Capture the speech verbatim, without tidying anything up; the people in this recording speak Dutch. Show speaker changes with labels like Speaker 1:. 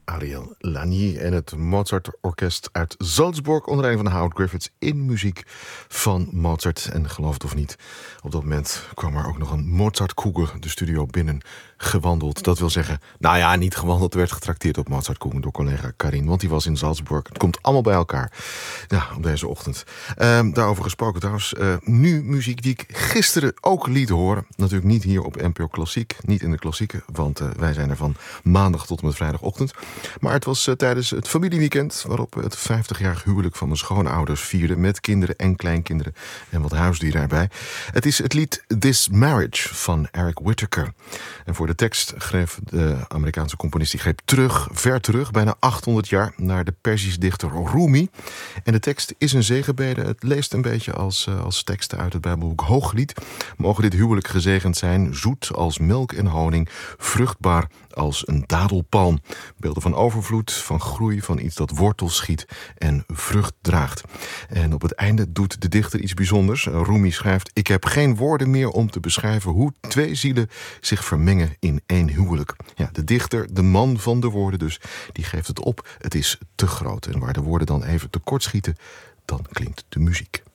Speaker 1: Ariel Lagny en het Mozart-orkest uit Salzburg onder leiding van Howard Griffiths in muziek van Mozart. En geloof het of niet, op dat moment kwam er ook nog een Mozartkugel de studio binnen gewandeld. Dat wil zeggen, nou ja, niet gewandeld, werd getrakteerd op Mozartkugel door collega Karin, want die was in Salzburg. Het komt allemaal bij elkaar, ja, op deze ochtend. Uh, daarover gesproken trouwens, uh, nu muziek die ik gisteren ook liet horen. Natuurlijk niet hier op N P O Klassiek, niet in de klassieke, want uh, wij zijn er van maandag tot en met vrijdagochtend. Maar het was uh, tijdens het familieweekend waarop het vijftigjarig huwelijk van mijn schoonouders vierden met kinderen en kleinkinderen en wat huisdieren erbij. Het is het lied This Marriage van Eric Whitacre. En voor de tekst greep de Amerikaanse componist die greep terug, ver terug, bijna achthonderd jaar naar de Perzische dichter Rumi. En de tekst is een zegenbede. Het leest een beetje als, uh, als teksten uit het Bijbelboek Hooglied. Mogen dit huwelijk gezegend zijn, zoet als melk en honing, vruchtbaar als een dadelpalm. Beelden van overvloed, van groei, van iets dat wortel schiet en vrucht draagt. En op het einde doet de dichter iets bijzonders. Rumi schrijft: ik heb geen woorden meer om te beschrijven hoe twee zielen zich vermengen in één huwelijk. Ja, de dichter, de man van de woorden dus, die geeft het op. Het is te groot. En waar de woorden dan even tekort schieten, dan klinkt de muziek.